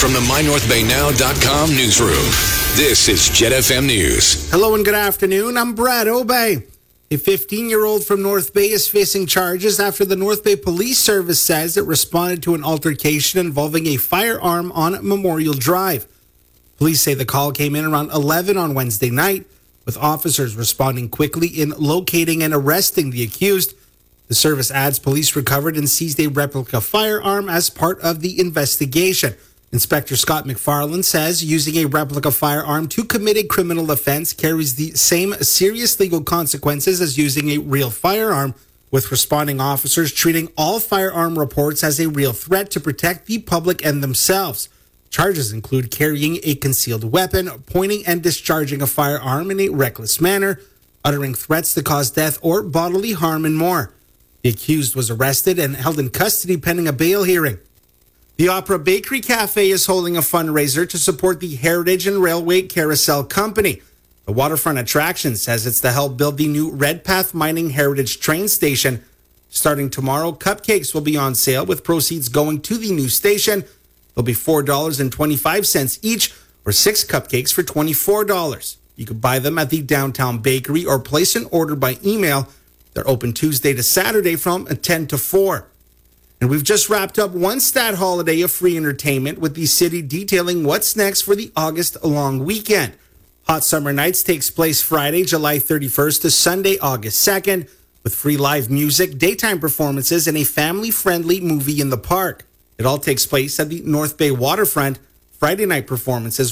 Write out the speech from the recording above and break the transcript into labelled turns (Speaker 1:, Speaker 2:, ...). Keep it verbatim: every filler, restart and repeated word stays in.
Speaker 1: From the my north bay now dot com newsroom, this is Jet F M News.
Speaker 2: Hello and good afternoon. I'm Brad Obey. A fifteen-year-old from North Bay is facing charges after the North Bay Police Service says it responded to an altercation involving a firearm on Memorial Drive. Police say the call came in around eleven on Wednesday night, with officers responding quickly in locating and arresting the accused. The service adds police recovered and seized a replica firearm as part of the investigation. Inspector Scott McFarland says using a replica firearm to commit a criminal offense carries the same serious legal consequences as using a real firearm, with responding officers treating all firearm reports as a real threat to protect the public and themselves. Charges include carrying a concealed weapon, pointing and discharging a firearm in a reckless manner, uttering threats to cause death or bodily harm, and more. The accused was arrested and held in custody pending a bail hearing. The Opera Bakery Cafe is holding a fundraiser to support the Heritage and Railway Carousel Company. The waterfront attraction says it's to help build the new Redpath Mining Heritage train station. Starting tomorrow, cupcakes will be on sale, with proceeds going to the new station. They'll be four dollars and twenty-five cents each, or six cupcakes for twenty-four dollars. You can buy them at the Downtown Bakery or place an order by email. They're open Tuesday to Saturday from ten to four. And we've just wrapped up one stat holiday of free entertainment, with the city detailing what's next for the August long weekend. Hot Summer Nights takes place Friday, July thirty-first to Sunday, August second, with free live music, daytime performances, and a family-friendly movie in the park. It all takes place at the North Bay Waterfront. Friday night performances